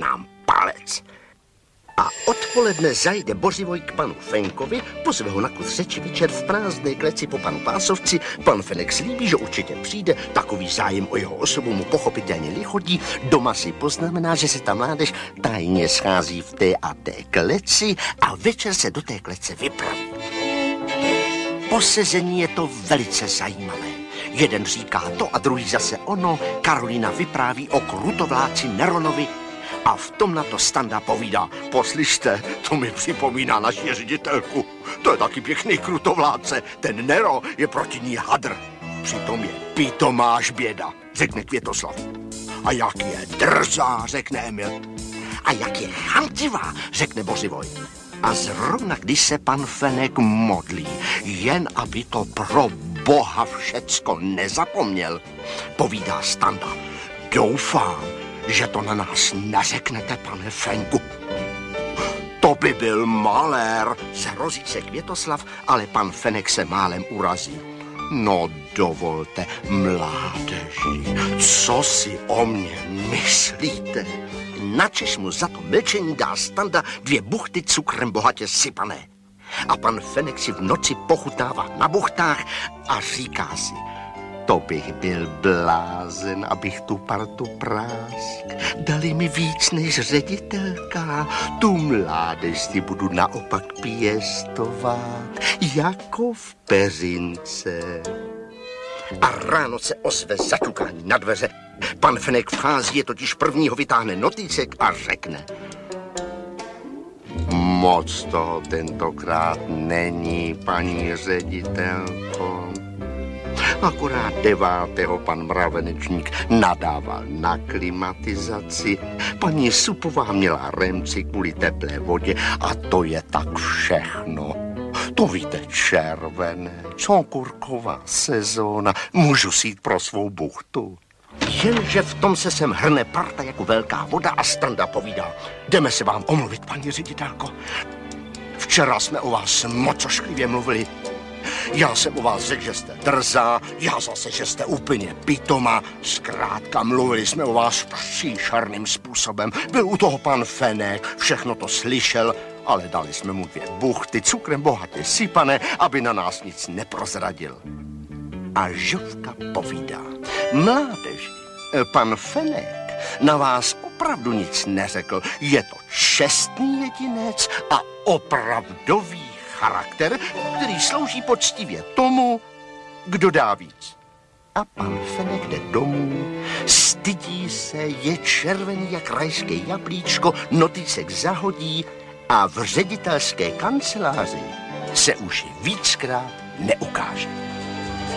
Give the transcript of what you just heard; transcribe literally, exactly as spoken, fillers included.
nám palec. A odpoledne zajde Bořivoj k panu Fenkovi, pozve ho na kus řeči večer v prázdné kleci po panu Pásovci. Pan Fenek slíbí, že určitě přijde, takový zájem o jeho osobu mu pochopitelně lichodí. Doma si poznamená, že se ta mládež tajně schází v té a té kleci a večer se do té klece vypraví. Po sezení je to velice zajímavé. Jeden říká to a druhý zase ono. Karolina vypráví o krutovláci Neronovi a v tom na to Standa povídá: poslyšte, to mi připomíná naši ředitelku. To je taky pěkný krutovládce. Ten Nero je proti ní hadr. Přitom je pitomá až běda, řekne Květoslav. A jak je drzá, řekne Emil. A jak je chamtivá, řekne Bořivoj. A zrovna když se pan Fenek modlí, jen aby to pro Boha všecko nezapomněl, povídá Standa: doufám, že to na nás neřeknete, pane Fenku. To by byl malér, zhrozí se Květoslav, ale pan Fenek se málem urazí. No dovolte, mládeži, co si o mě myslíte? Načež mu za to mlčení dá Standa dvě buchty cukrem bohatě sypané. A pan Fenek si v noci pochutnává na buchtách a říká si: to bych byl blázen, abych tu partu prásk. Dali mi víc než ředitelka. Tu mládež si budu naopak pěstovat, jako v peřince. A ráno se ozve zaťukání na dveře. Pan Fenek vchází, je totiž prvního vytáhne notícek a řekne: moc toho tentokrát není, paní ředitelko. Akorát devátého pan Mravenečník nadával na klimatizaci. Paní Supová měla remci kvůli teplé vodě a to je tak všechno. To víte, červené, čokurková sezóna, můžu si jít pro svou buchtu. Jenže v tom se sem hrne parta jako velká voda a Standa povídá: jdeme se vám omluvit, paní ředitelko. Včera jsme o vás moc ošklivě mluvili. Já jsem o vás řekl, že jste drzá, já zase, že jste úplně pitoma. Zkrátka mluvili jsme o vás příšerným způsobem. Byl u toho pan Fenek, všechno to slyšel, ale dali jsme mu dvě buchty cukrem bohatě sypané, aby na nás nic neprozradil. A Žovka povídá: mládeži, pan Fenek na vás opravdu nic neřekl. Je to čestný jedinec a opravdový charakter, který slouží poctivě tomu, kdo dá víc. A pan Fenek jde domů, stydí se, je červený jak rajské jablíčko, notícek zahodí a v ředitelské kanceláři se už víckrát neukáže.